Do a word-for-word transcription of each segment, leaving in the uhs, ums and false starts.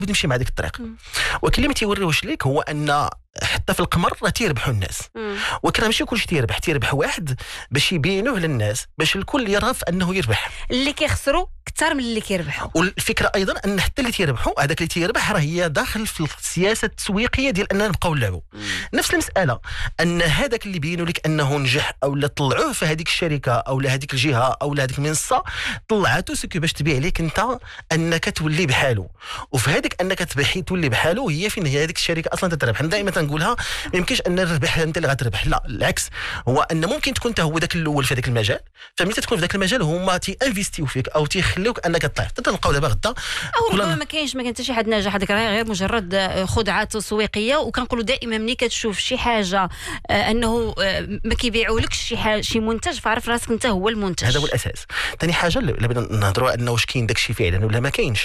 بغيت نمشي مع ديك الطريق. ولكن اللي ما تيوريوش ليك هو ان حتى في القمر راه تيربحوا الناس، ولكن ماشي كلشي تيربح، تيربح واحد باش يبينوه للناس باش الكل يرغب انه يربح. اللي كيخسروا كثر من اللي كيربحوا. والفكره ايضا ان حتى اللي تيربحوا هذاك اللي تيربح راه هي داخل في السياسه التسويقيه ديال اننا نبقاو نلعبوا. نفس المساله ان هذاك اللي بينوا لك انه نجح او لا طلعوه في هذيك الشركه او لا هذيك الجهه او لا هذيك المنصه، طلعته سكو باش تبيع لك انت انك تولي بحاله. وفي هذيك انك تبحي تولي بحاله هي فين هي هذيك الشركه اصلا تتربح. انا دائما تنقولها ما يمكنش ان الربح انت اللي غتربح، لا العكس، هو ان ممكن تكون انت هو ذاك الاول في هذاك المجال، فملي تكون في ذاك المجال هما تي انفيستيو فيك او تيخليوك انك تطلع. حتى تلقاو دابا غدا او ربما ما كاينش ما كاين حتى شي حد ناجح، هذيك راه غير مجرد خدعه تسويقيه. وكنقولوا دائما ملي كتشوف شي حاجه انه ما كيبيعولكش شي حاجه شي منتج، فعرف راسك انت هو المنتج. هذا هو الاساس. ثاني حاجه اللي بغينا نهضروا انه واش كاين داك الشيء فعلا ولا ما كاينش.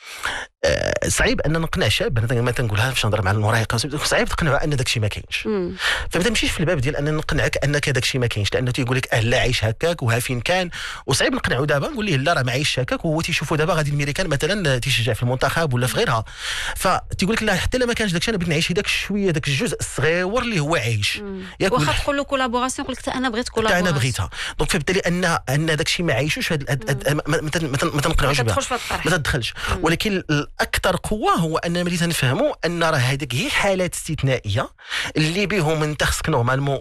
أه صعيب ان نقنع شاب، انا ما تنقولها باش نهضر مع المراهقين، صعيب تقنعوا ان داك الشيء ما كاينش. فما تمشيش في الباب ديال ان نقنعك انك داك الشيء ما كاينش، لانه تيقول لك اه لا عايش هكاك وها فين كان. وصعيب نقنعوا دابا نقول ليه لا راه ما عايش هكاك، وهو تيشوفوا دابا غادي الميريكان مثلا تيشجع في المنتخب ولا في غيرها، فتيقول لك لا حتى لا ما كانش داك الشيء، انا بغيت نعيش هذاك شويه داك الجزء الصغير اللي هو عايش. واخا تقول له كولابوراسيون يقول لك انا بغيت كولابوراسيون، انا بغيتها. دونك فبالتالي ان ان داك الشيء ما عايشوش ما تنقنعوش بها، ما تدخلش. ولكن الاكثر قوه هو ان ملي تنفهموا ان راه هذيك هي حالات استثنائيه اللي بهم انت خصك نورمالمون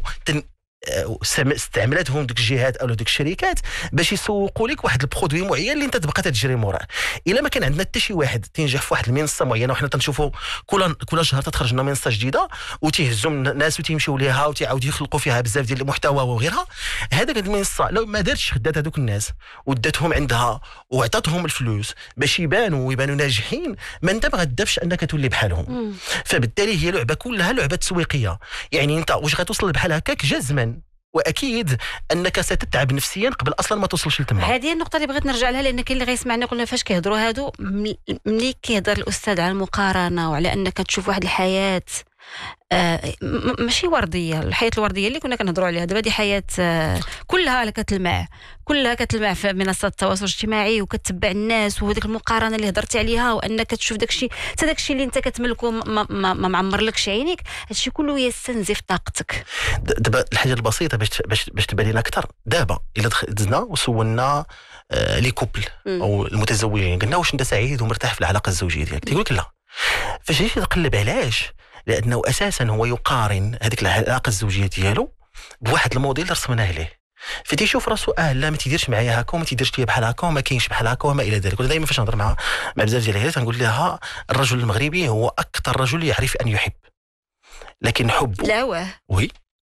استعملتهم ديك الجهات او ديك الشركات باش يسوقوا لك واحد البرودوي معين اللي انت تبقى تجري موراه. الا ما كان عندنا حتى شي واحد تنجح في واحد المنصه معينه، وحنا تنشوفوا كل كل شهر تخرج لنا منصه جديده وتيهزوا الناس وتيمشيو ليها وتيعاودوا يخلقوا فيها بزاف ديال المحتوى وغيرها، هذاك المنصه لو ما دارتش خدات هذوك الناس وداتهم عندها وعطاتهم الفلوس باش يبانوا ويبانوا ناجحين، ما انت ما غادبش انك تولي بحالهم. فبالتالي هي لعبه كلها لعبه تسويقيه. يعني انت واش غتوصل بحال هكاك جزما واكيد انك ستتعب نفسيا قبل اصلا ما توصلش لتما. هذه النقطه اللي بغيت نرجع لها، لان كاين اللي غيسمعنا قلنا فاش كيهضروا هادو ملي كيهضر الاستاذ على المقارنه وعلى انك تشوف واحد الحياه آه ماشي ورديه، الحياه الورديه اللي كنا كنهضروا عليها دابا دي حياه آه كلها كتلمع كلها كتلمع في منصات التواصل الاجتماعي وكتتبع الناس، وهذيك المقارنه اللي هضرتي عليها وانك تشوف داكشي حتى داكشي اللي انت كتملكه ما, ما, ما معمرلكش عينيك، هادشي كله يستنزف طاقتك. دابا الحاجه البسيطه باش باش باش تبان لنا اكثر، دابا الا دزنا وسولنا آه لي كوبل او المتزوجين قلنا واش انت سعيد ومرتاح في العلاقه الزوجيه ديالك، تيقول لك لا. فاش جيت تقلب علاش؟ لانه اساسا هو يقارن هذيك العلاقه الزوجيه ديالو بواحد الموديل اللي رسمناه ليه، فتيشوف راسو اه لا ما تيديرش معايا هكا وما تيديرش ليا بحال هكا وما كاينش بحال هكا وما الى ذلك. ودائما فاش نهضر مع مع بزاف ديال العائلات نقول لها الرجل المغربي هو اكثر رجل يعرف ان يحب، لكن حب لا واه وي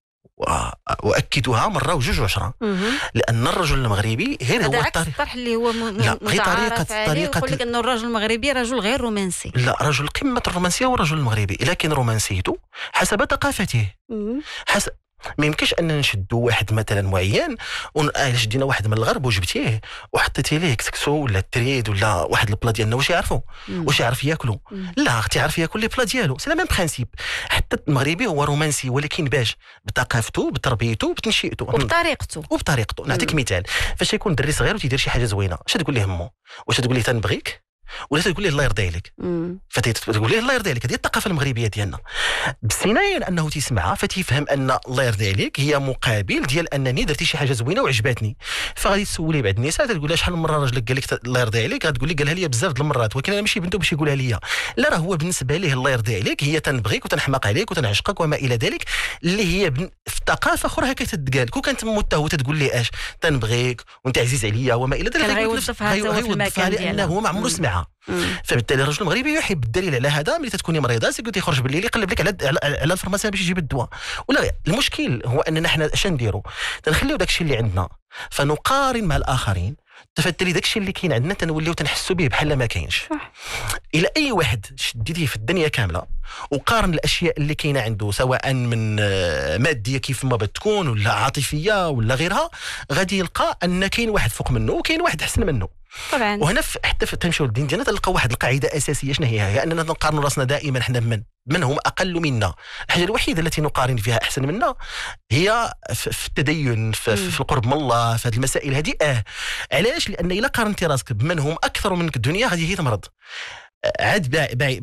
واكدها مره وجوج وعشره، لان الرجل المغربي غير هو الطريقه الطرح اللي هو متعارف عليه، يقول لك ان الرجل المغربي رجل غير رومانسي. لا، رجل قمه الرومانسيه هو الرجل المغربي، لكن رومانسيته حسب ثقافته. حسب ما يمكنش ان نشدوا واحد مثلا معين شدينا واحد من الغرب وجبتيه وحطيتي ليه كسكسو ولا التريد ولا واحد البلا ديالنا واش يعرفوا واش يعرف ياكلوا؟ لا، اختي يعرف ياكل لي بلا ديالو. سي لا ميم برينسيپ. حتى المغربي هو رومانسي، ولكن باش بثقافته بتربيته بتنشئته وبطريقته وبطريقته. نعطيك مثال، فاش يكون دري صغير وتيدير شي حاجه زوينه، اش تقول ليه امه؟ واش تقول ليه تنبغيك ولا تقول ليه الله يرضي عليك؟ فتقول ليه الله يرضي عليك. هذه الثقافه المغربيه ديالنا، بسنين انه تسمعها فتيفهم ان الله يرضي عليك هي مقابل ديال انني درتي شي حاجه زوينه وعجباتني. فغادي تسولي بعض النساء تقول لها شحال من مره راجلك قال لك الله يرضي عليك؟ غتقول لي قالها لي بزاف د المرات، ولكن انا ماشي بنته باش يقولها لي. لا، راه هو بالنسبه ليه الله يرضي عليك هي تنبغيك وتنحماق عليك وتنعشقك وما الى ذلك، اللي هي بن... في ثقافه اخرى هكا تتقال. كون كانت موته هو تتقول لي اش تنبغيك وانت عزيز عليا وما الى ذلك، غيوظفها في المكان ديالها هو ما عمره سمعها. فبالتالي الرجل المغربي يحب. الدليل على هذا ملي تكوني مريضه سيكون تيخرج بالليل يقلب لك على على الفارماسيان باش يجيب الدواء. ولا المشكل هو اننا حنا اش نديروا؟ تنخليو داكشي اللي عندنا فنقارن مع الاخرين، تفتلي داكشي اللي كاين عندنا تنوليو تنحسوا به بحال ما كاينش. الى اي واحد شديتيه في الدنيا كامله وقارن الاشياء اللي كاينه عنده سواء من ماديه كيف ما بتكون ولا عاطفيه ولا غيرها، غادي يلقى ان كاين واحد فوق منه وكاين واحد احسن منه طبعا. وهنا حتى في تمشيو للدين ديالنا تلقاو واحد القاعده اساسيه. شنو هي؟ هي اننا نقارنوا راسنا دائما حنا بمن من هم اقل منا. الحاجه الوحيده التي نقارن فيها احسن منا هي في التدين، في, في القرب من الله، في هذه المسائل هذه. اه علاش؟ لان الا قارنتي راسك بمن هم اكثر منك الدنيا غادي هي تمرض. عاد